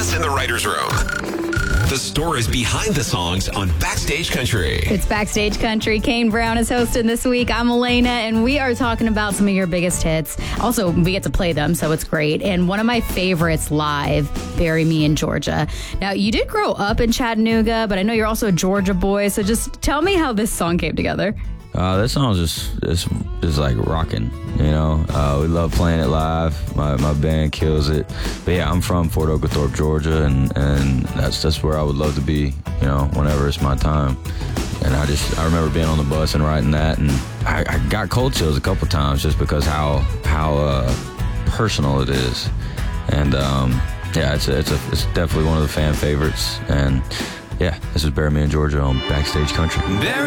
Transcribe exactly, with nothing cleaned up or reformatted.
guest in the writer's room. The stories behind the songs on Backstage Country. It's Backstage Country. Kane Brown is hosting this week. I'm Elena, and we are talking about some of your biggest hits. Also, we get to play them, so it's great. And one of my favorites live, Bury Me in Georgia. Now, you did grow up in Chattanooga, but I know you're also a Georgia boy, so just tell me how this song came together. Uh, this song's just, just, just like rocking, you know. Uh, we love playing it live. My my band kills it. But yeah, I'm from Fort Oglethorpe, Georgia, and, and that's that's where I would love to be, you know, whenever it's my time. And I just, I remember being on the bus and writing that, and I, I got cold chills a couple times just because how how uh, personal it is. And um, yeah, it's a, it's a, it's definitely one of the fan favorites. And yeah, this is Bury Me in Georgia on Backstage Country. Bury